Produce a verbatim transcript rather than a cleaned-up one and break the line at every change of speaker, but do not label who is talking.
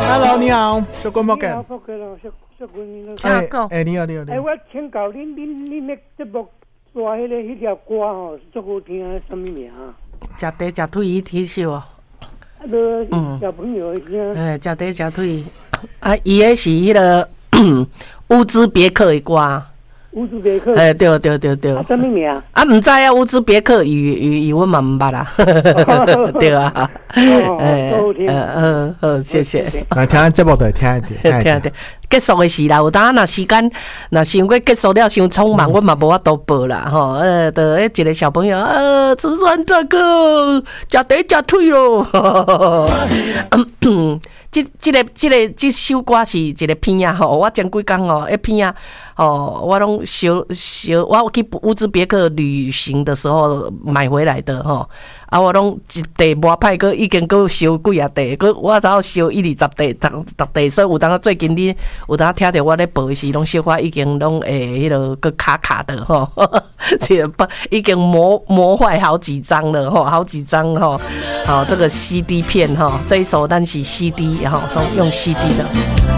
Hello， 你好，小郭莫干。
你好，福哥老师，小郭你好。
哎哎，你好，你好，你好。
哎，我请教恁，恁恁那节目带迄个迄条歌吼，是足好听的，什么名啊？
食茶食腿伊提首哦。
啊，个小朋友的听。
哎，食茶食腿，啊，伊迄是迄个乌兹别克的歌。
乌兹别克。
哎，对对对对。
啊，什么名？
啊，毋知啊，乌兹别克语语语，我嘛毋捌啦。对啊。
哎，好听。
嗯好，好，谢谢。
来听咱节目的，听一点，
听一点。结束的时啦，有当若时间，若想过结束了，伤匆忙，我嘛无法度报啦吼。呃，就迄一个小朋友，呃，慈善大哥，食茶食腿咯。即即个即个即首歌是一个片啊吼，我前几工吼，一片啊吼，我拢小小，我去乌兹别克旅行的时候买回来的吼，啊，我拢一地磨歹，佮已经佮烧几啊地，佮我早烧一二十地，逐逐地，所以有当最近你有当听着我咧报的时，拢小可已经拢诶，迄落佮卡卡的吼，这不已经磨磨坏好几张了吼，好几张吼，好这个 C D 片吼，这一首咱是 C D。然后从用 C D 的。